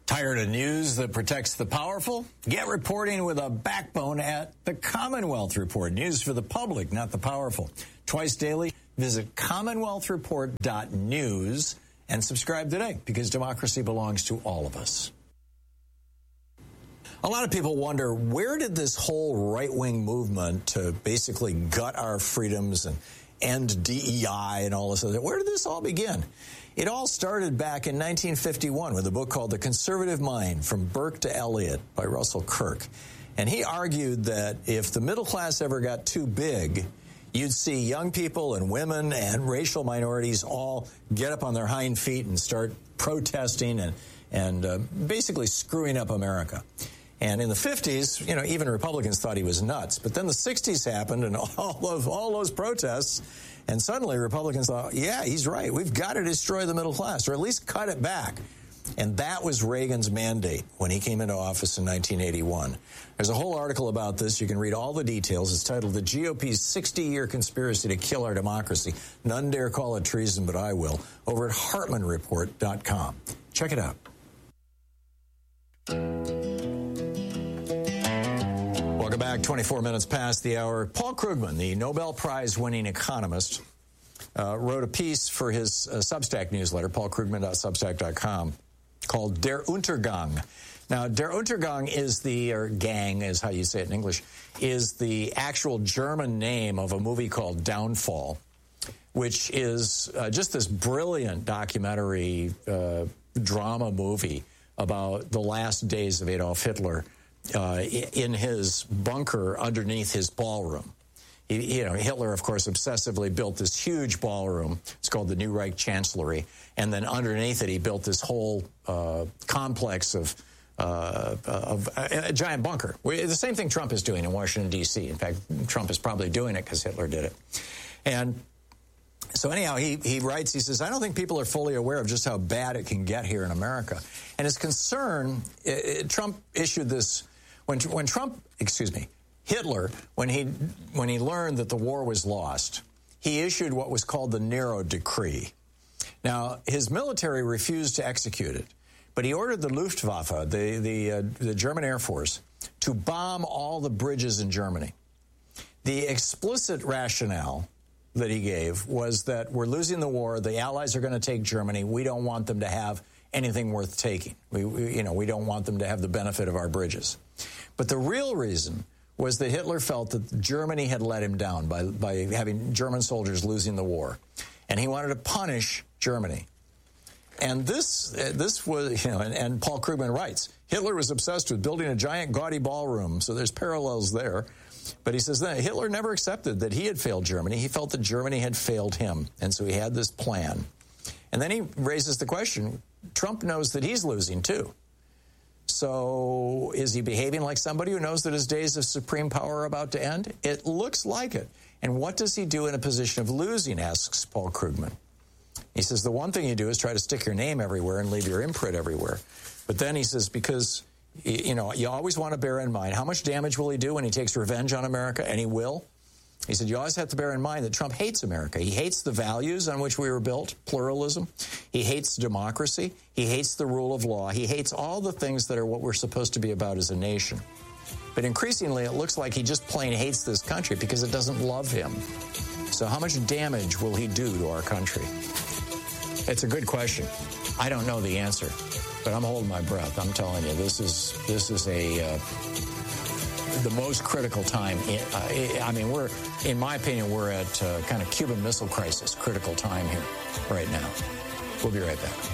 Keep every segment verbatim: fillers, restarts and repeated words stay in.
Tired of news that protects the powerful? Get reporting with a backbone at the Commonwealth Report. News for the public, not the powerful. Twice daily, visit commonwealth report dot news and subscribe today, because democracy belongs to all of us. A lot of people wonder, where did this whole right-wing movement to basically gut our freedoms and end D E I and all this other, where did this all begin? It all started back in nineteen fifty-one with a book called The Conservative Mind, From Burke to Eliot by Russell Kirk. And he argued that if the middle class ever got too big, you'd see young people and women and racial minorities all get up on their hind feet and start protesting and, and uh, basically screwing up America. And in the fifties, you know, even Republicans thought he was nuts. But then the sixties happened and all of all those protests, and suddenly Republicans thought, yeah, he's right. We've got to destroy the middle class, or at least cut it back. And that was Reagan's mandate when he came into office in nineteen eighty-one. There's a whole article about this. You can read all the details. It's titled The G O P's sixty-year Conspiracy to Kill Our Democracy. None dare call it treason, but I will. Over at hartman report dot com. Check it out. Welcome back. twenty-four minutes past the hour. Paul Krugman, the Nobel Prize-winning economist, uh, wrote a piece for his uh, Substack newsletter, paul krugman dot substack dot com, called Der Untergang. Now, Der Untergang is the, or gang is how you say it in English, is the actual German name of a movie called Downfall, which is uh, just this brilliant documentary uh, drama movie about the last days of Adolf Hitler uh, in his bunker underneath his ballroom. He, you know, Hitler, of course, obsessively built this huge ballroom. It's called the New Reich Chancellery. And then underneath it, he built this whole uh, complex of, uh, of a, a giant bunker. We, the same thing Trump is doing in Washington, D C In fact, Trump is probably doing it because Hitler did it. And so anyhow, he, he writes, he says, I don't think people are fully aware of just how bad it can get here in America. And his concern, it, it, Trump issued this, when, when Trump, excuse me, Hitler, when he, when he learned that the war was lost, he issued what was called the Nero Decree. Now, his military refused to execute it, but he ordered the Luftwaffe, the, the, uh, the German Air Force, to bomb all the bridges in Germany. The explicit rationale that he gave was that we're losing the war, the Allies are going to take Germany, we don't want them to have anything worth taking. We, we, you know, we don't want them to have the benefit of our bridges. But the real reason was that Hitler felt that Germany had let him down by, by having German soldiers losing the war. And he wanted to punish Germany. And this, uh, this was, you know, and, and Paul Krugman writes, Hitler was obsessed with building a giant gaudy ballroom, so there's parallels there. But he says that Hitler never accepted that he had failed Germany. He felt that Germany had failed him. And so he had this plan. And then he raises the question, Trump knows that he's losing too. So is he behaving like somebody who knows that his days of supreme power are about to end? It looks like it. And what does he do in a position of losing, asks Paul Krugman. He says the one thing you do is try to stick your name everywhere and leave your imprint everywhere. But then he says, because, you know, you always want to bear in mind, how much damage will he do when he takes revenge on America? And he will. He said, you always have to bear in mind that Trump hates America. He hates the values on which we were built, pluralism. He hates democracy. He hates the rule of law. He hates all the things that are what we're supposed to be about as a nation. But increasingly, it looks like he just plain hates this country because it doesn't love him. So how much damage will he do to our country? It's a good question. I don't know the answer, but I'm holding my breath. I'm telling you, this is this is a uh, the most critical time. In, uh, I mean, we're, in my opinion, we're at uh, kind of Cuban Missile Crisis, critical time here right now. We'll be right back.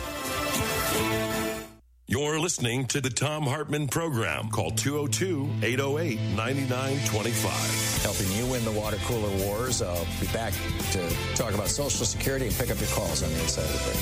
You're listening to the Thom Hartmann Program. Call two oh two, eight oh eight, nine nine two five. Helping you win the water cooler wars. I'll be back to talk about Social Security and pick up your calls on the inside of the break.